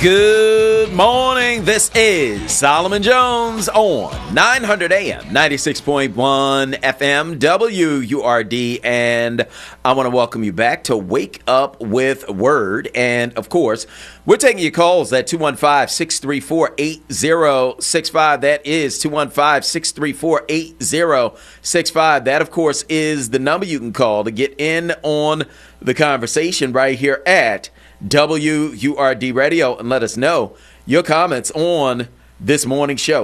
Good morning. This is Solomon Jones on 900 AM, 96.1 FM, WURD, and I want to welcome you back to Wake Up with Word. And, of course, we're taking your calls at 215-634-8065. That is 215-634-8065. That, of course, is the number you can call to get in on the conversation right here at WURD Radio, and let us know your comments on this morning show.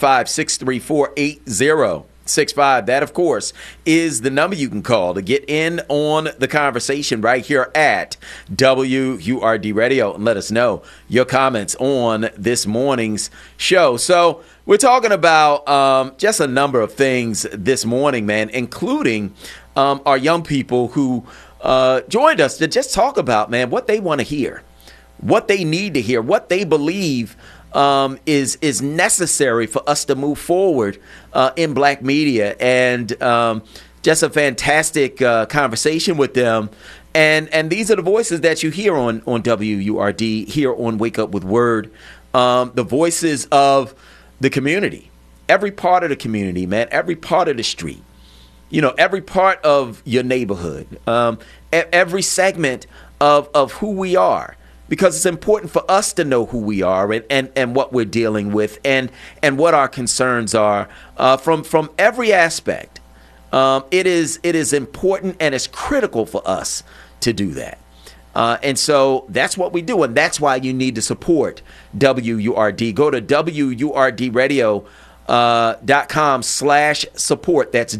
215-634-8065. That, of course, is the number you can call to get in on the conversation right here at WURD Radio, and let us know your comments on this morning's show. So we're talking about just a number of things this morning, man, including our young people who joined us to just talk about, man, what they want to hear, what they need to hear, what they believe is necessary for us to move forward in black media, and just a fantastic conversation with them. And these are the voices that you hear on WURD, here on Wake Up with Word, the voices of the community, every part of the community, man, every part of the street. You know, every part of your neighborhood, every segment of who we are, because it's important for us to know who we are and what we're dealing with and what our concerns are from every aspect. It is important and it's critical for us to do that. And so that's what we do. And that's why you need to support WURD. Go to WURDradio.com/support. That's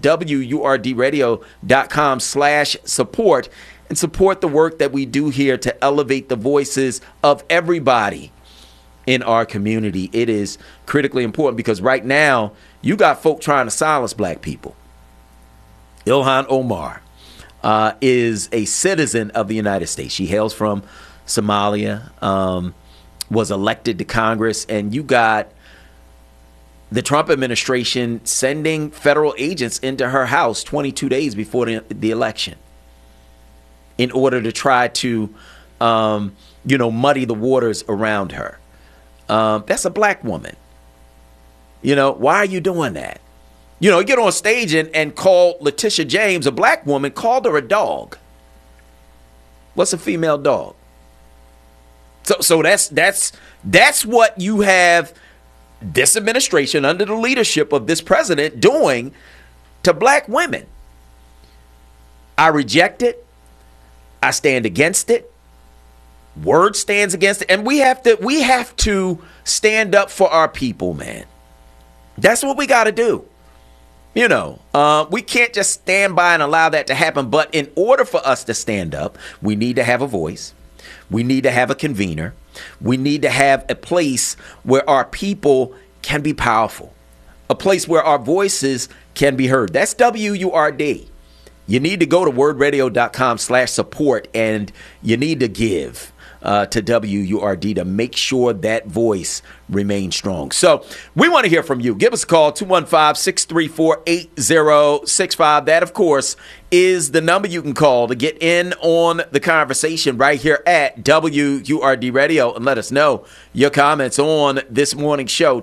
WURDradio.com/support, and support the work that we do here to elevate the voices of everybody in our community. It is critically important because right now you got folk trying to silence black people. Ilhan Omar is a citizen of the United States. She hails from Somalia, was elected to Congress, and you got the Trump administration sending federal agents into her house 22 days before the election in order to try to, muddy the waters around her. That's a black woman. You know, why are you doing that? You know, you get on stage and call Letitia James, a black woman, called her a dog. What's a female dog? So that's what you have this administration under the leadership of this president doing to black women. I reject it. I stand against it. Word stands against it. And we have to stand up for our people, man. That's what we got to do. You know, we can't just stand by and allow that to happen. But in order for us to stand up, we need to have a voice. We need to have a convener. We need to have a place where our people can be powerful, a place where our voices can be heard. That's WURD. You need to go to wordradio.com/support, and you need to give to WURD to make sure that voice remains strong. So we want to hear from you. Give us a call, 215-634-8065. That, of course, is the number you can call to get in on the conversation right here at WURD Radio, and let us know your comments on this morning's show,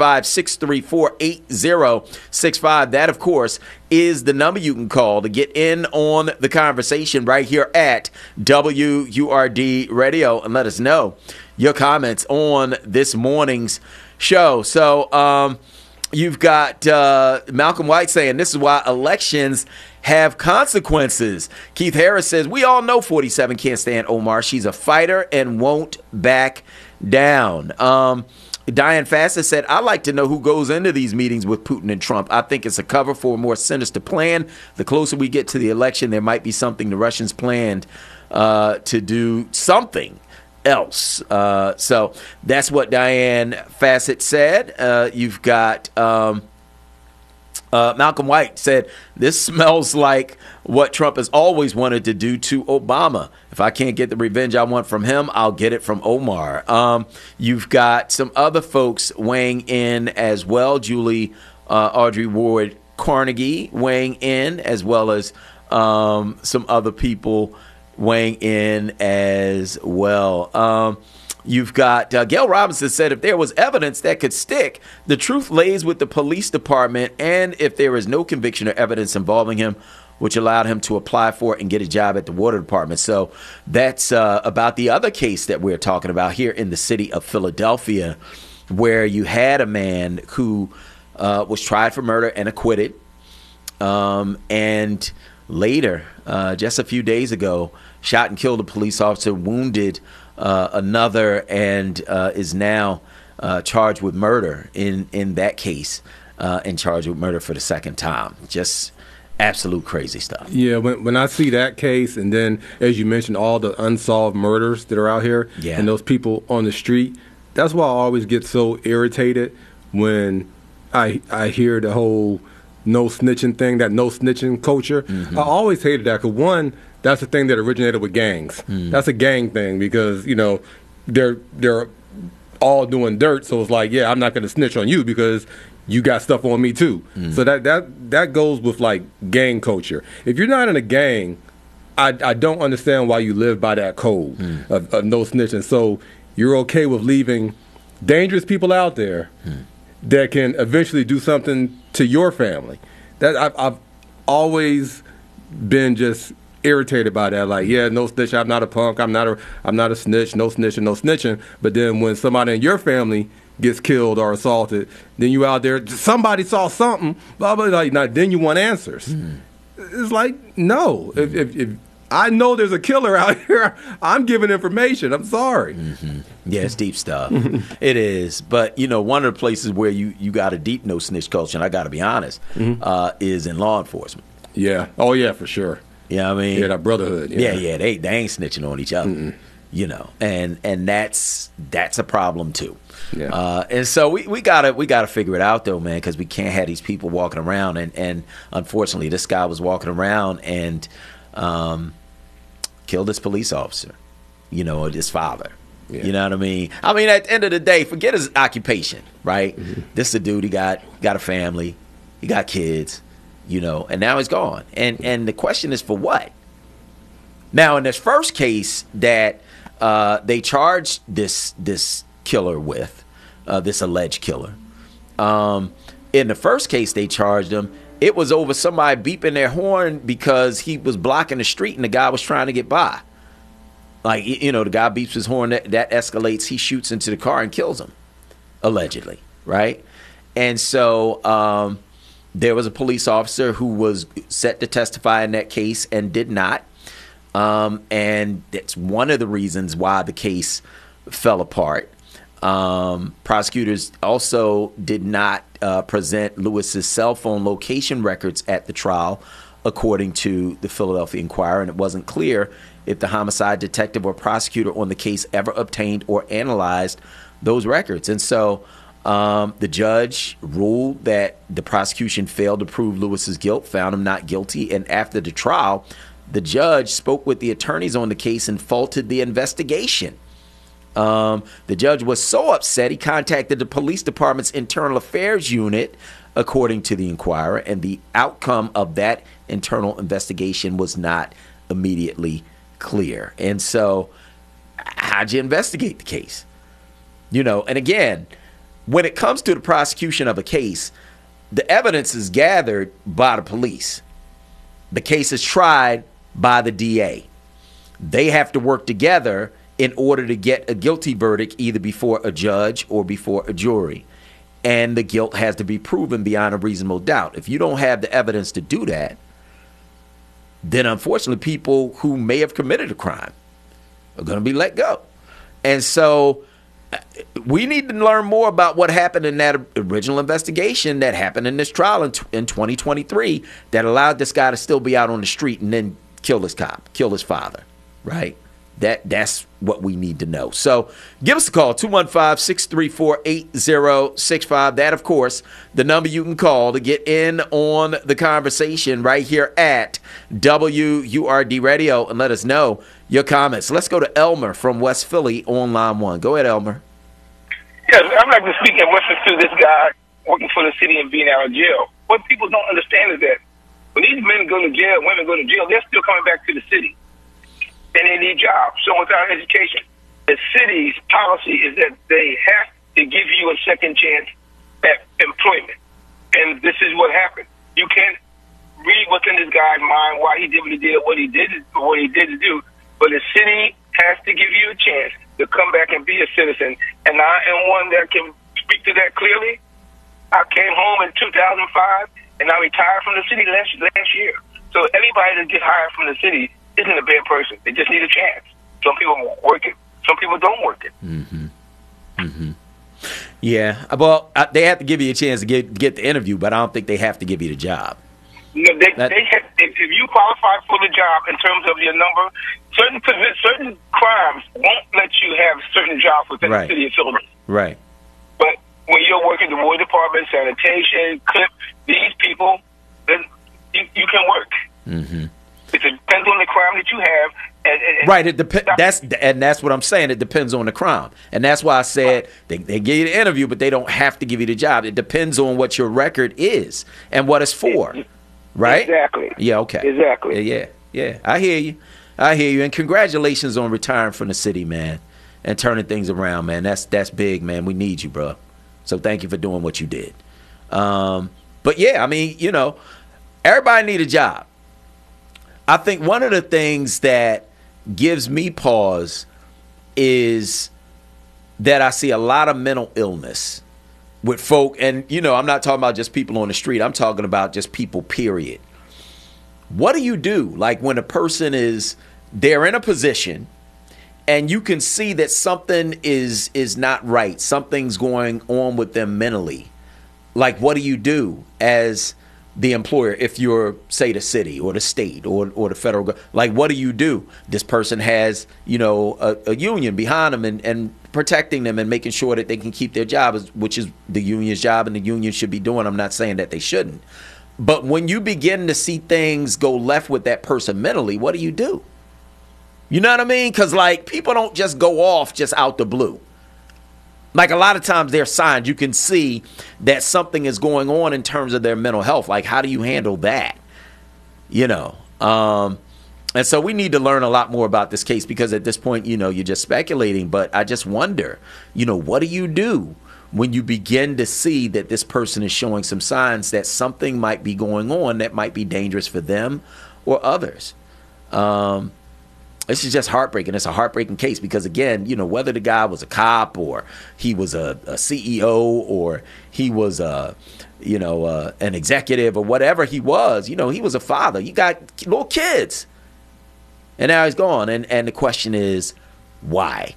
215-634-8065. That, of course, is the number you can call to get in on the conversation right here at WURD Radio, and let us know your comments on this morning's show. So you've got Malcolm White saying this is why elections have consequences. Keith Harris says, we all know 47 can't stand Omar. She's a fighter and won't back down. Diane Fasta said, I like to know who goes into these meetings with Putin and Trump. I think it's a cover for a more sinister plan. The closer we get to the election, there might be something the Russians planned to do something else. So that's what Diane Fassett said. You've got Malcolm White said, this smells like what Trump has always wanted to do to Obama. If I can't get the revenge I want from him, I'll get it from Omar. You've got some other folks weighing in as well. Julie Audrey Ward Carnegie weighing in, as well as some other people weighing in as well. You've got Gail Robinson said if there was evidence that could stick, the truth lays with the police department, and if there is no conviction or evidence involving him, which allowed him to apply for it and get a job at the water department. So that's about the other case that we're talking about here in the city of Philadelphia, where you had a man who was tried for murder and acquitted, and later, just a few days ago, shot and killed a police officer, wounded another, and is now charged with murder in that case, and charged with murder for the second time. Just absolute crazy stuff. Yeah, when I see that case, and then, as you mentioned, all the unsolved murders that are out here, and those people on the street, that's why I always get so irritated when I hear the whole no snitching thing, that no snitching culture. I always hated that because, one, that's the thing that originated with gangs. That's a gang thing because, you know, they're all doing dirt. So it's like, yeah, I'm not going to snitch on you because you got stuff on me too. So that goes with like gang culture. If you're not in a gang, I don't understand why you live by that code of no snitching. So you're okay with leaving dangerous people out there that can eventually do something to your family. That I've always been just irritated by that. Like, yeah, no snitch. I'm not a punk. I'm not a snitch. No snitching. No snitching. But then when somebody in your family gets killed or assaulted, then you out there. Somebody saw something. Blah blah. Like, now, then you want answers. It's like, no. If I know there's a killer out here, I'm giving information. I'm sorry. Yeah, it's deep stuff. It is. But, you know, one of the places where you got a deep no snitch culture, and I got to be honest, is in law enforcement. Yeah. Oh, yeah, for sure. Yeah, I mean, yeah, that brotherhood. Yeah, they ain't snitching on each other. You know, and that's a problem too. Yeah. And so we gotta figure it out though, man, because we can't have these people walking around and unfortunately this guy was walking around and killed this police officer, you know, his father. Yeah. You know what I mean? I mean, at the end of the day, forget his occupation, right? This is a dude, he got a family, he got kids, you know, and now he's gone. And the question is for what? Now, in this first case that they charged this killer with, this alleged killer, in the first case they charged him, it was over somebody beeping their horn because he was blocking the street and the guy was trying to get by. Like, you know, the guy beeps his horn, that escalates, he shoots into the car and kills him, allegedly, right? And so there was a police officer who was set to testify in that case and did not. And that's one of the reasons why the case fell apart. Prosecutors also did not present Lewis's cell phone location records at the trial, according to the Philadelphia Inquirer, and it wasn't clear if the homicide detective or prosecutor on the case ever obtained or analyzed those records. And so the judge ruled that the prosecution failed to prove Lewis's guilt, found him not guilty, and after the trial, the judge spoke with the attorneys on the case and faulted the investigation. The judge was so upset he contacted the police department's internal affairs unit, according to the Inquirer, and the outcome of that internal investigation was not immediately clear. And so how'd you investigate the case? You know, and again, when it comes to the prosecution of a case, the evidence is gathered by the police. The case is tried by the DA. They have to work together in order to get a guilty verdict either before a judge or before a jury. And the guilt has to be proven beyond a reasonable doubt. If you don't have the evidence to do that, then unfortunately people who may have committed a crime are going to be let go. And so we need to learn more about what happened in that original investigation that happened in this trial in 2023 that allowed this guy to still be out on the street and then kill his father, right? That's what we need to know. So give us a call, 215-634-8065. That, of course, the number you can call to get in on the conversation right here at WURD Radio and let us know your comments. Let's go to Elmer from West Philly on line 1. Go ahead, Elmer. Yes, I'm like to speak in reference to this guy working for the city and being out of jail. What people don't understand is that when these men go to jail, women go to jail, they're still coming back to the city. And they need jobs. So without education, the city's policy is that they have to give you a second chance at employment. And this is what happened. You can't read what's in this guy's mind, why he did what he did to do. But the city has to give you a chance to come back and be a citizen. And I am one that can speak to that clearly. I came home in 2005, and I retired from the city last year. So anybody that gets hired from the city isn't a bad person. They just need a chance. Some people work it. Some people don't work it. Mm-hmm. Mm-hmm. Yeah. Well, they have to give you a chance to get the interview, but I don't think they have to give you the job. No, if you qualify for the job in terms of your number, certain crimes won't let you have certain jobs within the city of Philadelphia. Right. But when you're working the water department, sanitation, CLIP, these people, then you can work. Mm-hmm. It depends on the crime that you have. Right. It that's what I'm saying. It depends on the crime, and that's why I said they give you the interview, but they don't have to give you the job. It depends on what your record is and what it's for. Right? Exactly. Yeah, okay. Exactly. Yeah. I hear you. And congratulations on retiring from the city, man, and turning things around, man. That's big, man. We need you, bro. So thank you for doing what you did. But yeah, I mean, everybody need a job. I think one of the things that gives me pause is that I see a lot of mental illness with folk, and I'm not talking about just people on the street. I'm talking about just people, period. What do you do? Like when a person they're in a position and you can see that something is not right. Something's going on with them mentally. Like, what do you do as the employer if you're, say, the city or the state or the federal government? Like, what do you do? This person has, a union behind them and protecting them and making sure that they can keep their job, which is the union's job and the union should be doing. I'm not saying that they shouldn't. But when you begin to see things go left with that person mentally, what do you do? You know what I mean? Because, like, people don't just go off just out the blue. Like, a lot of times there are signs you can see that something is going on in terms of their mental health. Like, how do you handle that? And so we need to learn a lot more about this case because at this point, you're just speculating. But I just wonder, what do you do when you begin to see that this person is showing some signs that something might be going on that might be dangerous for them or others? This is just heartbreaking. It's a heartbreaking case because, again, whether the guy was a cop or he was a CEO or he was an executive or whatever he was, he was a father. You got little kids. And now he's gone. And the question is, why?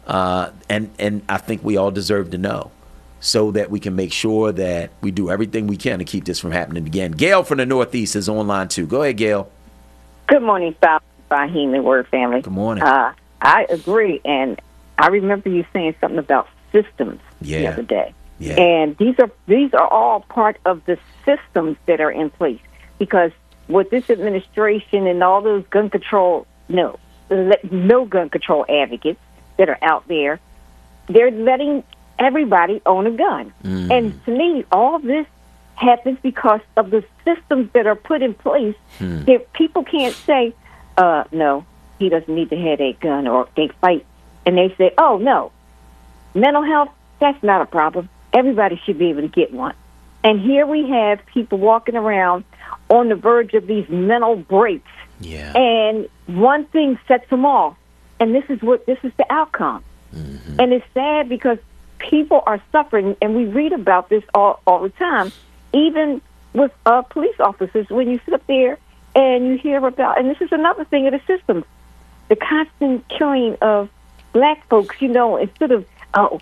And I think we all deserve to know so that we can make sure that we do everything we can to keep this from happening again. Gail from the Northeast is on line 2. Go ahead, Gail. Good morning, Fahim and Word family. Good morning. I agree, and I remember you saying something about systems the other day. Yeah. And these are all part of the systems that are in place because with this administration and all those gun control, no gun control advocates that are out there, they're letting everybody own a gun. Mm. And to me, all of this happens because of the systems that are put in place that people can't say, no, he doesn't need to have a gun, or they fight and they say, oh, no, mental health, that's not a problem. Everybody should be able to get one. And here we have people walking around on the verge of these mental breaks. Yeah. And one thing sets them off, and this is the outcome. Mm-hmm. And it's sad because people are suffering, and we read about this all the time, even with police officers. When you sit up there and you hear about, and this is another thing of the system, the constant killing of black folks, instead of,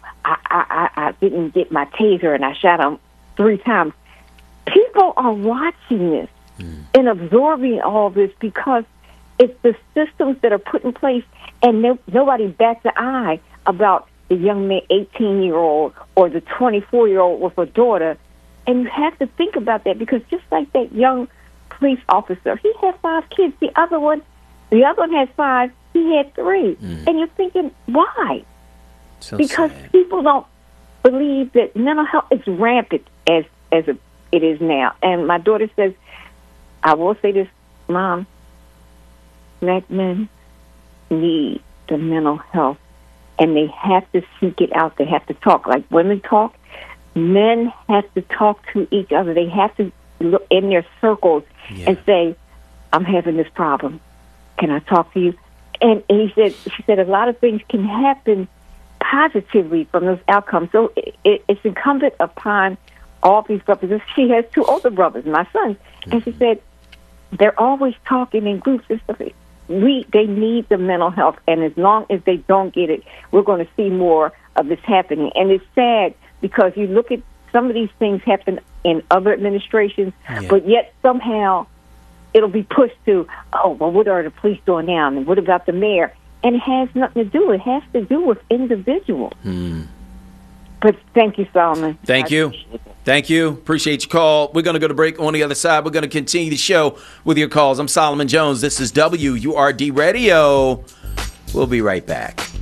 I didn't get my taser and I shot him 3 times. People are watching this and absorbing all this because it's the systems that are put in place, and nobody bats an eye about the young man, 18-year-old, or the 24-year-old with a daughter. And you have to think about that because just like that young police officer, he had 5 kids. The other one had 5. He had 3. And you're thinking, why? So because sad. People don't believe that mental health is rampant as it is now. And my daughter says, I will say this, Mom, black men need the mental health and they have to seek it out. They have to talk. Like women talk, men have to talk to each other. They have to look in their circles and say, I'm having this problem. Can I talk to you? And she said a lot of things can happen positively from those outcomes. So it's incumbent upon all these brothers. She has 2 older brothers, my sons, and she said they're always talking in groups and stuff. They need the mental health, and as long as they don't get it, we're going to see more of this happening. And it's sad because you look at some of these things happen in other administrations, but yet somehow it'll be pushed to, oh, well, what are the police doing now? And what about the mayor? And it has nothing to do. It has to do with individuals. But thank you, Solomon. Thank you. Thank you. Appreciate your call. We're going to go to break. On the other side, we're going to continue the show with your calls. I'm Solomon Jones. This is WURD Radio. We'll be right back.